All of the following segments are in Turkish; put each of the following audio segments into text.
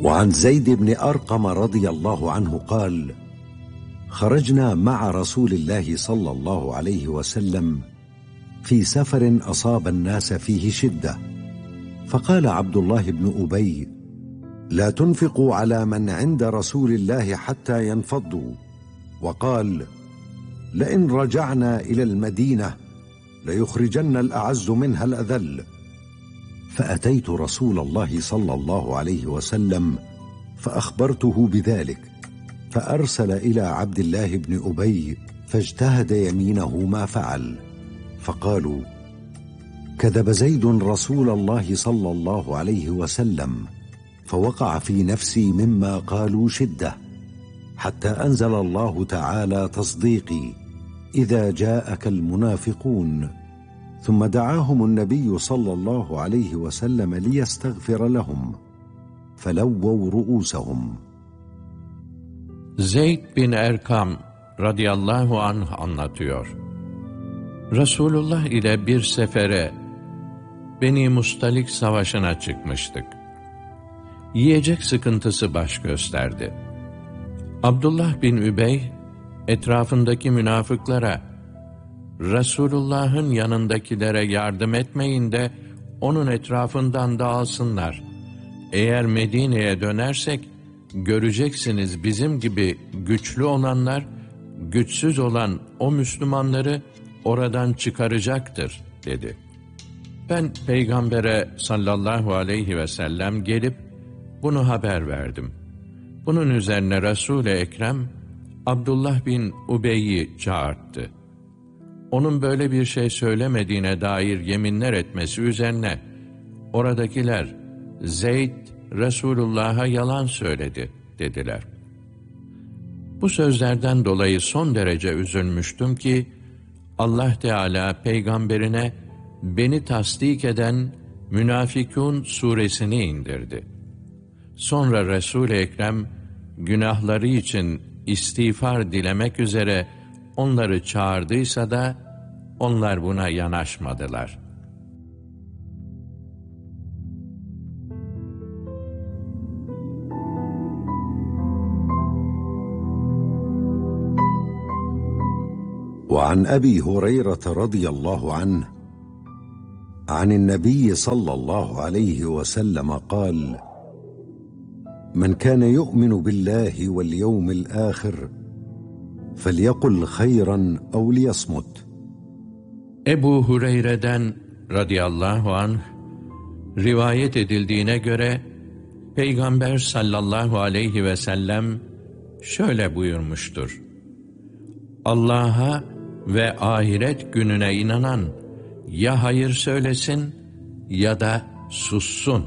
وعن زيد بن أرقم رضي الله عنه قال: خرجنا مع رسول الله صلى الله عليه وسلم في سفر أصاب الناس فيه شدة، فقال عبد الله بن أبي: لا تنفقوا على من عند رسول الله حتى ينفضوا. وقال: لئن رجعنا إلى المدينة ليخرجن الأعز منها الأذل. فأتيت رسول الله صلى الله عليه وسلم فأخبرته بذلك، فأرسل إلى عبد الله بن أبي فاجتهد يمينه ما فعل. فقالوا: كذب زيد رسول الله صلى الله عليه وسلم، فوقع في نفسي مما قالوا شدة، حتى أنزل الله تعالى تصديقي: إذا جاءك المنافقون. ثم دعاهم النبي صلى الله عليه وسلم ليستغفر لهم، فلووا رؤوسهم. Zeyd bin Erkam radıyallahu anh anlatıyor. Resulullah ile bir sefere, Beni Mustalik savaşına çıkmıştık. Yiyecek sıkıntısı baş gösterdi. Abdullah bin Übey, etrafındaki münafıklara, Resulullah'ın yanındakilere yardım etmeyin de onun etrafından dağılsınlar. Eğer Medine'ye dönersek, göreceksiniz bizim gibi güçlü olanlar, güçsüz olan o Müslümanları oradan çıkaracaktır, dedi. Ben Peygamber'e sallallahu aleyhi ve sellem gelip bunu haber verdim. Bunun üzerine Resul-i Ekrem, Abdullah bin Ubey'i çağırttı. Onun böyle bir şey söylemediğine dair yeminler etmesi üzerine, oradakiler, Zeyd, Resulullah'a yalan söyledi, dediler. Bu sözlerden dolayı son derece üzülmüştüm ki, Allah Teala peygamberine beni tasdik eden Münafikun suresini indirdi. Sonra Resul-i Ekrem günahları için istiğfar dilemek üzere onları çağırdıysa da onlar buna yanaşmadılar. وعن أبي هريرة رضي الله عنه عن النبي صلى الله عليه وسلم قال: من كان يؤمن بالله واليوم الآخر فليقل خيرا أو ليصمت. Ebu Hureyre'den radıyallahu anh rivayet edildiğine göre Peygamber sallallahu aleyhi ve sellem şöyle buyurmuştur: Allah'a ve ahiret gününe inanan ya hayır söylesin ya da sussun.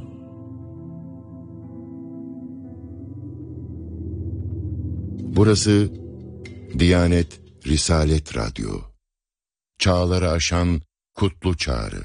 Burası Diyanet Risalet Radyo. Çağları aşan kutlu çağrı.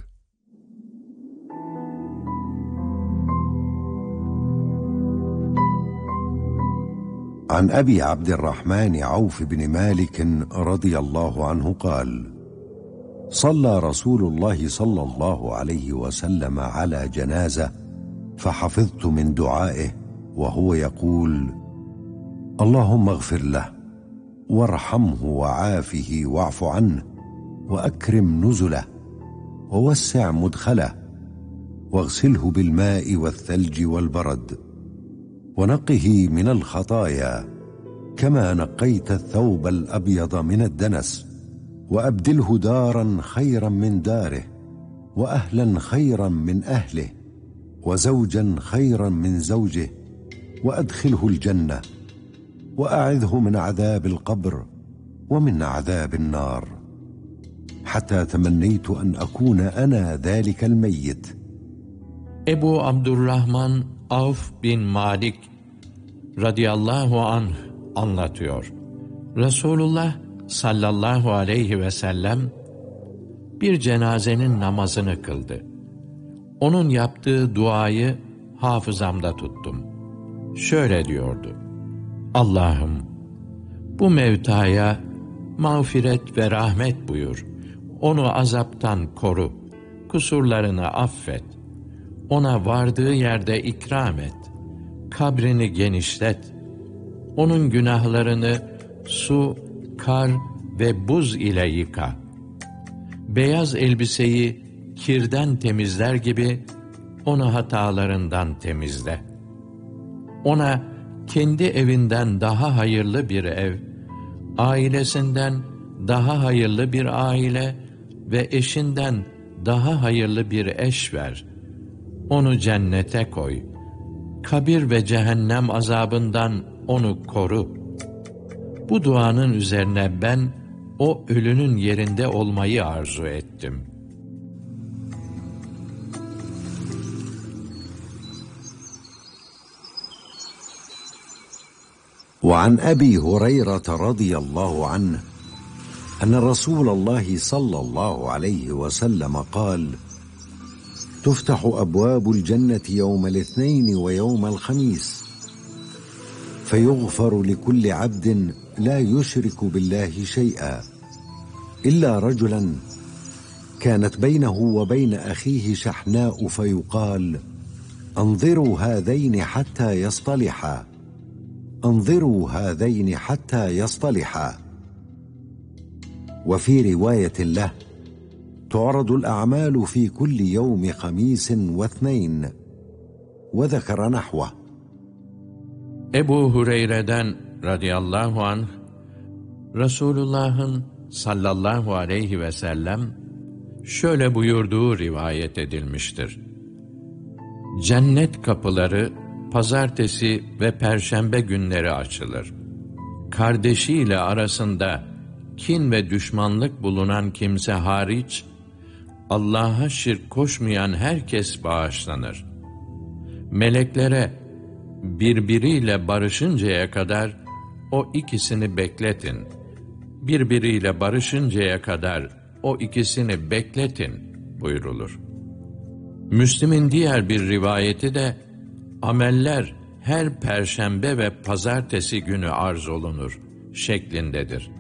عن أبي عبد الرحمن عوف بن مالك رضي الله عنه قال: صلى رسول الله صلى الله عليه وسلم على جنازة، فحفظت من دعائه وهو يقول: اللهم اغفر له وارحمه وعافه واعف عنه وأكرم نزله ووسع مدخله واغسله بالماء والثلج والبرد ونقه من الخطايا كما نقيت الثوب الأبيض من الدنس، وأبدله دارا خيرا من داره وأهلا خيرا من أهله وزوجا خيرا من زوجه، وأدخله الجنة وأعذه من عذاب القبر ومن عذاب النار. حتى تمنيت أن أكون أنا ذلك الميت. Ebu Abdurrahman Avf bin Malik radıyallahu anh anlatıyor. Resulullah sallallahu aleyhi ve sellem bir cenazenin namazını kıldı. Onun yaptığı duayı hafızamda tuttum. Şöyle diyordu: Allah'ım, bu mevtaya mağfiret ve rahmet buyur. Onu azaptan koru. Kusurlarını affet. Ona vardığı yerde ikram et. kabrini genişlet. Onun günahlarını su, kar ve buz ile yıka. Beyaz elbiseyi kirden temizler gibi onu hatalarından temizle. Ona kendi evinden daha hayırlı bir ev, ailesinden daha hayırlı bir aile ve eşinden daha hayırlı bir eş ver. Onu cennete koy. Kabir ve cehennem azabından onu koru. Bu duanın üzerine ben o ölünün yerinde olmayı arzu ettim. وعن أبي هريرة رضي الله عنه أن رسول الله صلى الله عليه وسلم قال: تفتح أبواب الجنة يوم الاثنين ويوم الخميس، فيغفر لكل عبد لا يشرك بالله شيئا إلا رجلا كانت بينه وبين أخيه شحناء، فيقال: أنظروا هذين حتى يصطلحا، أنظروا هذين حتى يصطلحا. وفي رواية له: تعرض الأعمال في كل يوم خميس واثنين، وذكر نحوه. Ebu Hureyre'den radıyallahu anh, Resulullah'ın sallallahu aleyhi ve sellem şöyle buyurduğu rivayet edilmiştir. Cennet kapıları pazartesi ve perşembe günleri açılır. Kardeşiyle arasında kin ve düşmanlık bulunan kimse hariç, Allah'a şirk koşmayan herkes bağışlanır. Meleklere birbiriyle barışıncaya kadar o ikisini bekletin. Birbiriyle barışıncaya kadar o ikisini bekletin buyrulur. Müslim'in diğer bir rivayeti de ameller her perşembe ve pazartesi günü arz olunur şeklindedir.